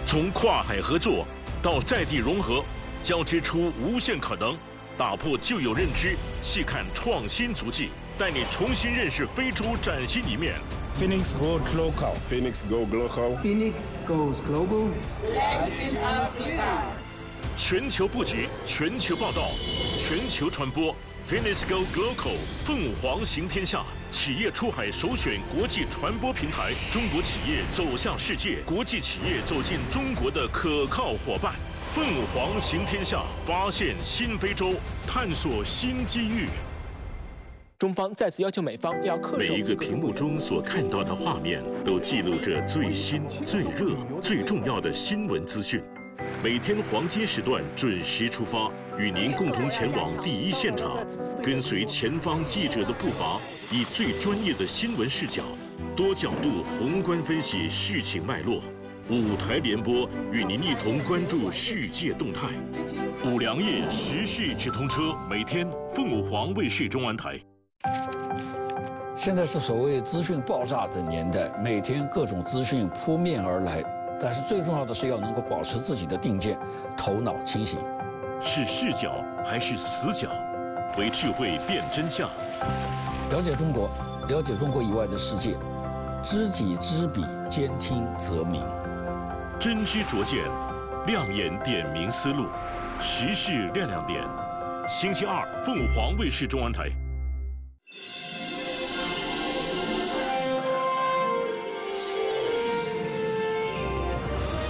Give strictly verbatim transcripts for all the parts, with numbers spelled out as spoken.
从跨海合作到在地融合，交织出无限可能，打破旧有认知，细看创新足迹，带你重新认识非洲崭新一面。 Phoenix Goes Local. Phoenix Go Global. Phoenix Goes Global. Latin Africa. 全球布局，全球报道，全球传播。Phoenix Go Global， 凤凰行天下，企业出海首选国际传播平台，中国企业走向世界，国际企业走进中国的可靠伙伴。凤凰行天下，发现新非洲，探索新机遇。 中方再次要求美方要恪守每一个屏幕中所看到的画面，都记录着最新、最热、最重要的新闻资讯。每天黄金时段准时出发，与您共同前往第一现场，跟随前方记者的步伐，以最专业的新闻视角，多角度宏观分析事情脉络。五台联播与您一同关注世界动态。五粮液时事直通车，每天凤凰卫视中文台。 现在是所谓资讯爆炸的年代，每天各种资讯扑面而来，但是最重要的是要能够保持自己的定见，头脑清醒。 是视角还是死角？为智慧辨真相。 了解中国，了解中国以外的世界，知己知彼，兼听则明。 真知灼见，亮眼点明思路，时事亮亮点。星期二，凤凰卫视中文台。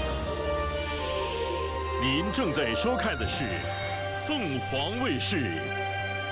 您正在收看的是凤凰卫视